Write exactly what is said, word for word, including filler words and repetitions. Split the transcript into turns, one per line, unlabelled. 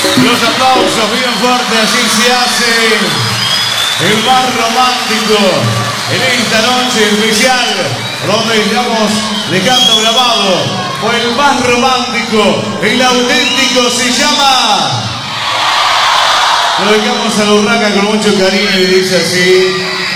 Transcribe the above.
Los aplausos bien fuertes, así se hace el más romántico en esta noche especial, donde estamos dejando grabado por el más romántico, el auténtico, se llama... Lo dejamos a la urraca con mucho cariño y dice así...